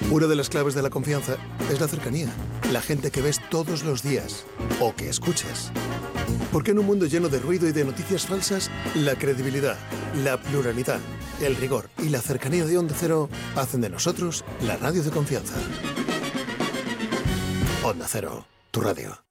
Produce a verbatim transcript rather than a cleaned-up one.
Una de las claves de la confianza es la cercanía. La gente que ves todos los días o que escuchas. Porque en un mundo lleno de ruido y de noticias falsas, la credibilidad, la pluralidad, el rigor y la cercanía de Onda Cero hacen de nosotros la radio de confianza. Onda Cero, tu radio.